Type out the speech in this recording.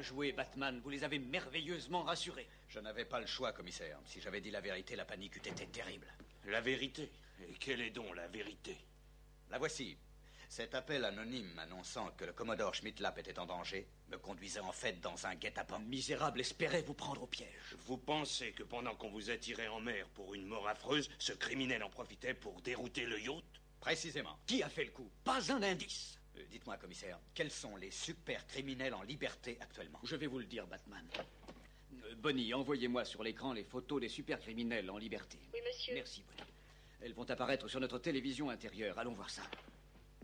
Bien joué, Batman. Vous les avez merveilleusement rassurés. Je n'avais pas le choix, commissaire. Si j'avais dit la vérité, la panique eût été terrible. La vérité? Et quelle est donc la vérité? La voici. Cet appel anonyme annonçant que le commodore Schmidt-Lapp était en danger me conduisait en fait dans un guet-apens. Misérable espérait vous prendre au piège. Vous pensez que pendant qu'on vous a tiré en mer pour une mort affreuse, ce criminel en profitait pour dérouter le yacht? Précisément. Qui a fait le coup? Pas un indice. Dites-moi, commissaire, quels sont les super criminels en liberté actuellement? Je vais vous le dire, Batman. Bonnie, envoyez-moi sur l'écran les photos des super criminels en liberté. Oui, monsieur. Merci, Bonnie. Elles vont apparaître sur notre télévision intérieure. Allons voir ça.